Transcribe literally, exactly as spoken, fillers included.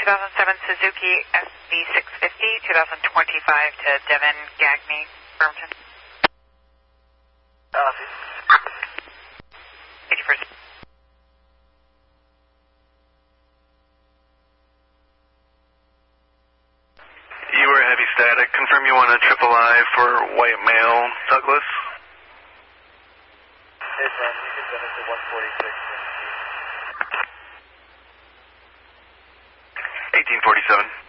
two thousand seven Suzuki S V six fifty, twenty twenty-five to Devin Gagney, Birmingham. Copy. eighty-first. You were heavy static. Confirm you want a triple I for white male Douglas. Hey, Sam, you can send it to one forty-six. eighteen forty-seven.